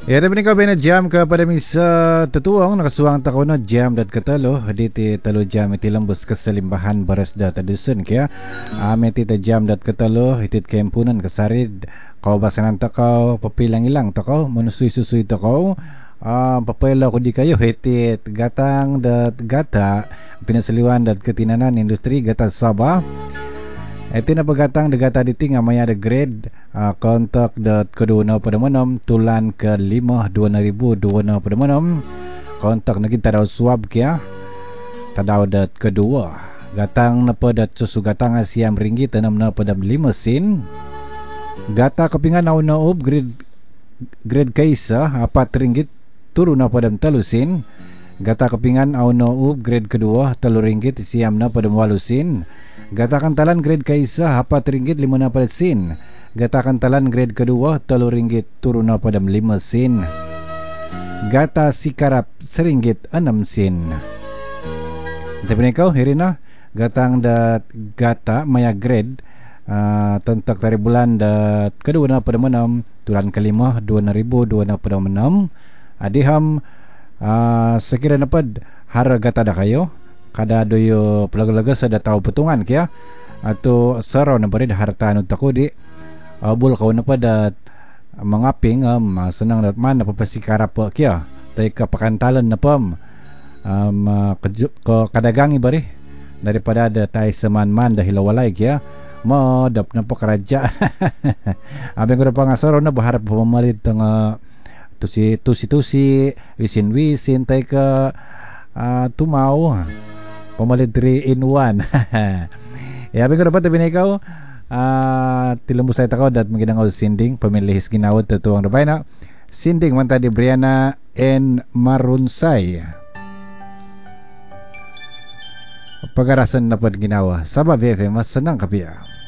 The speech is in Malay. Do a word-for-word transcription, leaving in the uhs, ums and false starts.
Ya, tapi ni kau bina jam kepada misa tetuang nakasuang takau na jam dat ketalo di ti telu jam iti lembus keselimbahan baras dat adusun kia ameti te jam dat ketalo itit kempunan kesarid kau basanan takau papilang ilang takau menusui susui takau ah papelo ko di kayo itit gatang dat gata pinasaliwan dat ketinanan industri gata Sabah. Iti na pagatang dagata diti nga maya da grade uh, kontak dat kedua pada manom tulan ke lima dua ribu dua pada manom kontak na kita daw swab kya tadaw dat kedua gatang na pa dat susu gatang asiam ringgit enam na pada lima sin gata kepingan na unaub grade grade kaisa apat ringgit turun na pada telu sin gata kepingan au naub grade kedua telu ringgit siam na pada walu sin gata kantalan grade kaisa apat ringgit lima na pada sin gata kantalan grade kedua telu ringgit turun na pada lima sin gata sikarap seringgit enam sin. Tapi kau hirina gatang dat gata maya grade uh, tentak dari bulan dat kedua na pada menam tulan kelima dua ribu dua na pada menam adiham uh, sekira napad harga gata dah kayo kada doyo pelaga-laga sada tahu petungan kya atau saraw na barid harta anu takudi abul kau na pada mengaping um, senang dat man na papasikarap kya tay kapakantalan na pam um, ke, ke kadagangi bari daripada ada tay seman-man dahil walay kya mo dap na pakaraja abeng ko pa nga saraw na baharap pamalit nga tusi tusi tusi wisin wisin tay ka uh, tumaw pamalit three in one. Ya abeng ko dapat tabi na ikaw uh, tilambus ay takaw dat maginangaw sinding pamilihis ginawad tatuang rabay na sinding man tadi Brianna and Marunsay pagarasan na pod ginawa sa B F M mas senang kapiya.